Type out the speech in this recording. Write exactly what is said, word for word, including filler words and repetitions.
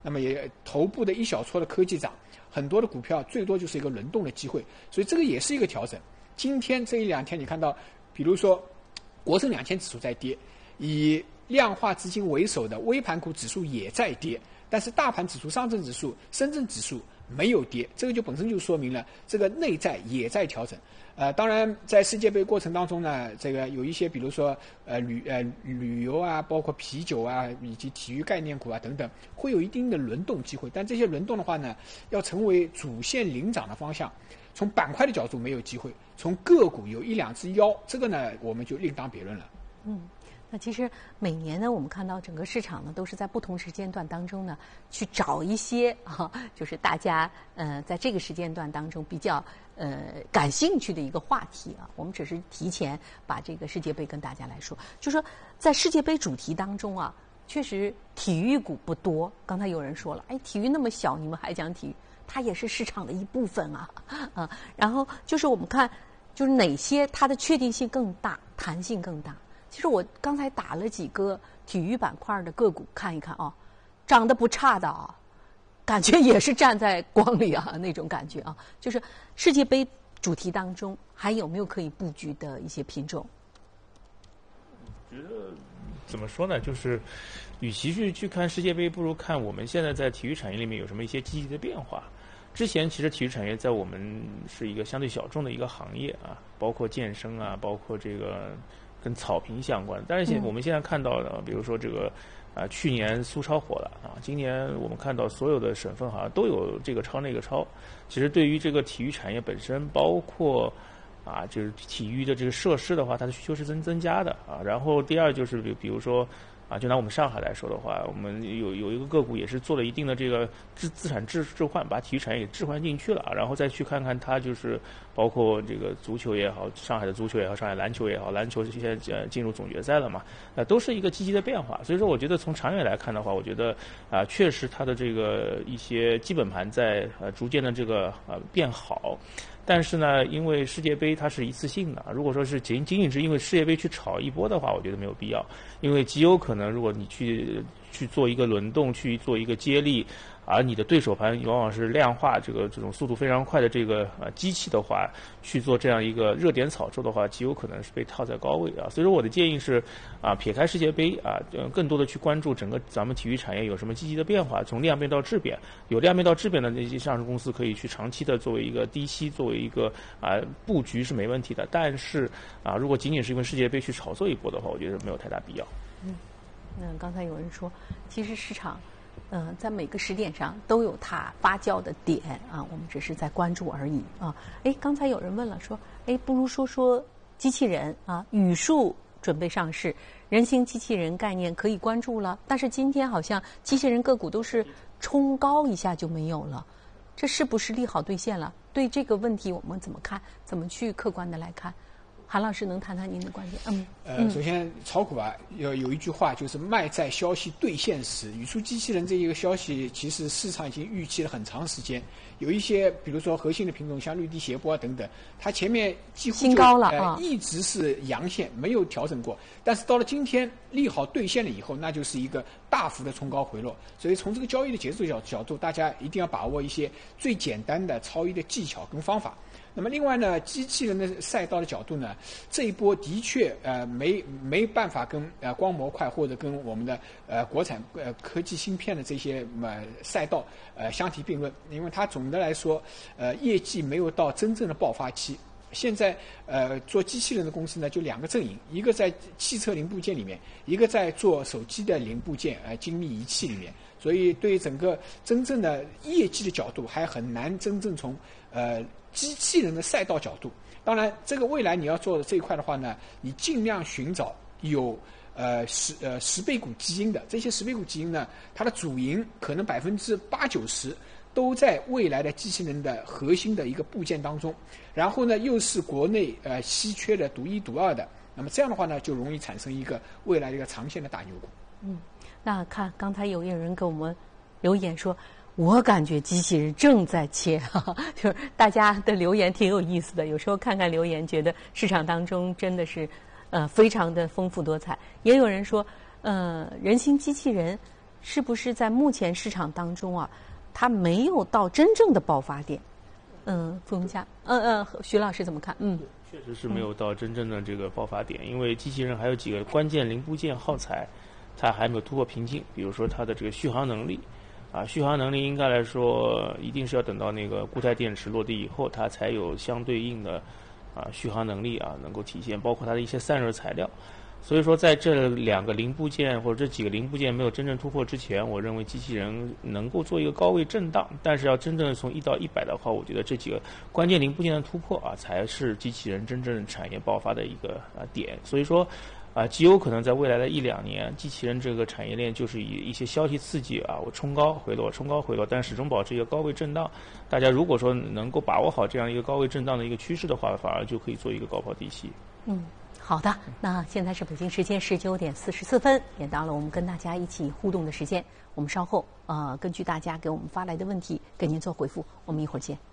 那么也头部的一小撮的科技涨，很多的股票最多就是一个轮动的机会，所以这个也是一个调整。今天这一两天你看到，比如说国证两千指数在跌，以量化资金为首的微盘股指数也在跌，但是大盘指数、上证指数、深圳指数没有跌，这个就本身就说明了这个内在也在调整。呃，当然，在世界杯过程当中呢，这个有一些，比如说呃旅呃旅游啊，包括啤酒啊，以及体育概念股啊等等，会有一定的轮动机会。但这些轮动的话呢，要成为主线领涨的方向，从板块的角度没有机会，从个股有一两只妖，这个呢我们就另当别论了。 嗯。那其实每年呢，我们看到整个市场呢，都是在不同时间段当中呢，去找一些啊，就是大家呃在这个时间段当中比较呃感兴趣的一个话题啊。我们只是提前把这个世界杯跟大家来说，就说在世界杯主题当中啊，确实体育股不多。刚才有人说了，哎，体育那么小，你们还讲体育，它也是市场的一部分啊啊。然后就是我们看，就是哪些它的确定性更大，弹性更大。其实我刚才打了几个体育板块的个股看一看啊，涨得不差的啊，感觉也是站在光里啊那种感觉啊。就是世界杯主题当中还有没有可以布局的一些品种？ 觉得怎么说呢？就是与其去去看世界杯，不如看我们现在在体育产业里面有什么一些积极的变化。之前其实体育产业在我们是一个相对小众的一个行业啊，包括健身啊，包括这个跟草坪相关的。但是现我们现在看到的，比如说这个啊、呃，去年苏超火了啊，今年我们看到所有的省份好像都有这个超那个超。其实对于这个体育产业本身，包括啊，就是体育的这个设施的话，它的需求是增增加的啊。然后第二就是比比如说。啊，就拿我们上海来说的话，我们有有一个个股也是做了一定的这个资资产置置换，把体育产业给置换进去了，然后再去看看它就是包括这个足球也好，上海的足球也好，上海篮球也好，篮球现在呃进入总决赛了嘛，呃都是一个积极的变化。所以说，我觉得从长远来看的话，我觉得啊，确实它的这个一些基本盘在呃逐渐的这个呃变好。但是呢，因为世界杯它是一次性的，如果说是仅仅仅是因为世界杯去炒一波的话，我觉得没有必要，因为极有可能，如果你去去做一个轮动，去做一个接力，而你的对手盘往往是量化这个这种速度非常快的这个呃机器的话，去做这样一个热点炒作的话，极有可能是被套在高位啊。所以说我的建议是啊，撇开世界杯啊，更多的去关注整个咱们体育产业有什么积极的变化，从量变到质变，有量变到质变的那些上市公司可以去长期的作为一个低吸，作为一个啊布局是没问题的。但是啊，如果仅仅是因为世界杯去炒作一波的话，我觉得没有太大必要。 嗯，那刚才有人说，其实市场。嗯、呃，在每个时点上都有它发酵的点啊，我们只是在关注而已啊。哎，刚才有人问了，说，哎，不如说说机器人啊，语数准备上市，人形机器人概念可以关注了。但是今天好像机器人个股都是冲高一下就没有了，这是不是利好兑现了？对这个问题我们怎么看？怎么去客观的来看？韩老师能谈谈您的观点？嗯， 呃，首先炒股啊，有有一句话就是卖在消息兑现时。语数机器人这一个消息，其实市场已经预期了很长时间。有一些，比如说核心的品种，像绿地斜波啊等等，它前面几乎就新高了呃、 啊， 一直是阳线，没有调整过。但是到了今天利好兑现了以后，那就是一个大幅的冲高回落。所以从这个交易的节奏角角度，大家一定要把握一些最简单的操作的技巧跟方法。那么另外呢，机器人的赛道的角度呢，这一波的确呃没没办法跟呃光模块或者跟我们的呃国产呃科技芯片的这些呃赛道呃相提并论，因为它总的来说呃业绩没有到真正的爆发期。现在呃做机器人的公司呢就两个阵营，一个在汽车零部件里面，一个在做手机的零部件呃精密仪器里面，所以对整个真正的业绩的角度还很难真正从呃机器人的赛道角度。当然这个未来你要做的这一块的话呢，你尽量寻找有呃十呃十倍股基因的，这些十倍股基因呢，它的主营可能百分之八九十都在未来的机器人的核心的一个部件当中，然后呢又是国内呃稀缺的独一独二的，那么这样的话呢就容易产生一个未来的一个长线的大牛股。 嗯，那看刚才有一人给我们留言说，我感觉机器人正在切，哈哈，就是大家的留言挺有意思的，有时候看看留言，觉得市场当中真的是呃非常的丰富多彩。也有人说，呃，人形机器人是不是在目前市场当中啊，它没有到真正的爆发点？嗯，傅永佳，嗯嗯，徐老师怎么看？嗯， 确实是没有到真正的这个爆发点，因为机器人还有几个关键零部件耗材，它还没有突破瓶颈，比如说它的这个续航能力。啊，续航能力应该来说，一定是要等到那个固态电池落地以后，它才有相对应的啊续航能力啊能够体现，包括它的一些散热材料。所以说，在这两个零部件或者这几个零部件没有真正突破之前，我认为机器人能够做一个高位震荡。但是要真正从一到一百的话，我觉得这几个关键零部件的突破啊，才是机器人真正产业爆发的一个啊点。所以说。啊，极有可能在未来的一两年，机器人这个产业链就是以一些消息刺激啊，我冲高回落，冲高回落，但始终保持一个高位震荡。大家如果说能够把握好这样一个高位震荡的一个趋势的话，反而就可以做一个高抛低吸。 嗯，好的。那现在是北京时间十九点四十四分，也到了我们跟大家一起互动的时间。我们稍后呃，根据大家给我们发来的问题，给您做回复。我们一会儿见。